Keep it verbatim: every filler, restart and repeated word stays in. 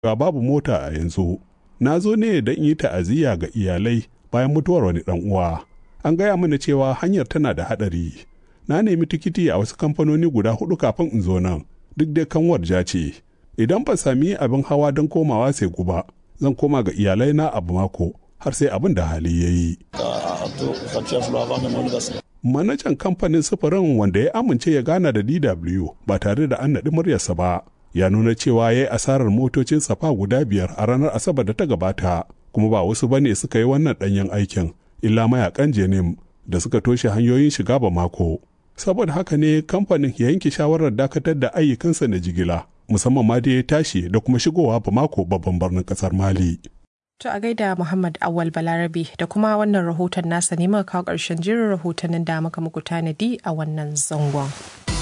Ga babu mota a yanzu. Na zo ne don yi ta'aziyya ga iyalai bayan mutuwar wani ɗan uwa. An gaya mana cewa hanyar tana da haɗari. Na nemi tikiti a wasu kamfanoni guda hudu kafin in zo nan, duk dai kanwar ja ce. Idan ban sami abin hawa don komawa sai guba, zan koma ga iyalai na a Bamako har sai abin da hali ya yi. Manajan kamfanin sufurin wanda ya amince ya gana da D W ba tare da an naɗi muryarsa ba, ya nuna cewa ya yi asarar motocin safa guda biyar a ranar Asabar da ta gabata, kuma ba wasu ba ne suka yi wannan ɗanyen aikin, illa mayakan Jenim da suka toshe hanyoyin shiga Bamako. Saboda haka ne kamfanin ya yanke shawarar dakatar da ayyukansa na jigila, musamman ma da ya tashi da kuma shigowa Bamako babban birnin ƙasar Mali. To a gaida Muhammad Awal Balarabe da kuma wannan rahoton nasa ne muka kawo ƙarshen jirin rahotannin da muka muku tanadi a wannan zangon.